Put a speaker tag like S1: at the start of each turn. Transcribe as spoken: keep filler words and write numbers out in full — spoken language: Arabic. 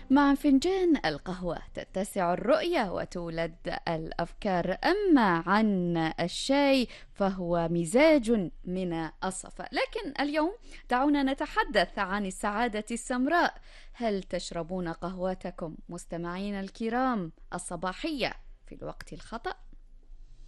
S1: مع فنجان القهوة تتسع الرؤية وتولد الأفكار، أما عن الشاي فهو مزاج من الصفاء. لكن اليوم دعونا نتحدث عن السعادة السمراء. هل تشربون قهوتكم مستمعين الكرام الصباحية في الوقت الخطأ؟